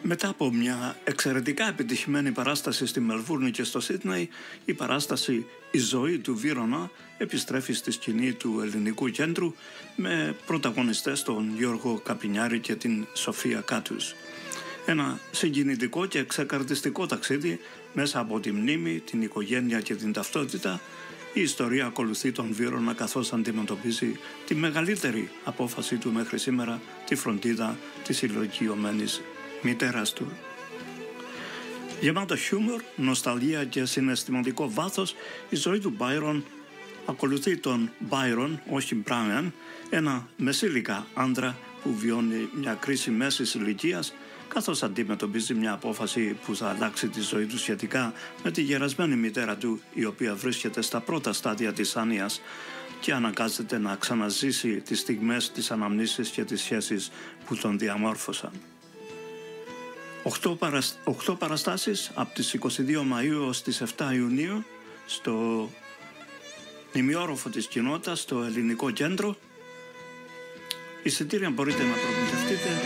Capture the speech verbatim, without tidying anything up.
Μετά από μια εξαιρετικά επιτυχημένη παράσταση στη Μελβούρνη και στο Σίδνεϊ, η παράσταση «Η ζωή του Βύρωνα» επιστρέφει στη σκηνή του Ελληνικού Κέντρου με πρωταγωνιστές τον Γιώργο Καπινιάρη και την Σοφία Κάτους. Ένα συγκινητικό και ξεκαρδιστικό ταξίδι μέσα από τη μνήμη, την οικογένεια και την ταυτότητα. Η ιστορία ακολουθεί τον Βύρωνα καθώς αντιμετωπίζει τη μεγαλύτερη απόφαση του μέχρι σήμερα, τη φροντίδα της ηλικιωμένης μητέρας του. Γεμάτο χιούμορ, νοσταλγία και συναισθηματικό βάθος, η ζωή του Μπάιρον ακολουθεί τον Μπάιρον, όχι Μπράιαν, ένα μεσήλικα άντρα που βιώνει μια κρίση μέσης ηλικίας, καθώς αντιμετωπίζει μια απόφαση που θα αλλάξει τη ζωή του σχετικά με τη γερασμένη μητέρα του, η οποία βρίσκεται στα πρώτα στάδια της άνοιας και αναγκάζεται να ξαναζήσει τις στιγμές της αναμνήσης και τις σχέσεις που τον διαμόρφωσαν. Οχτώ, παρασ... Οχτώ παραστάσεις από τις είκοσι δύο Μαΐου ως τις επτά Ιουνίου στο ημιόροφο της κοινότητας, στο Ελληνικό Κέντρο. Εισιτήρια μπορείτε να προμηθευτείτε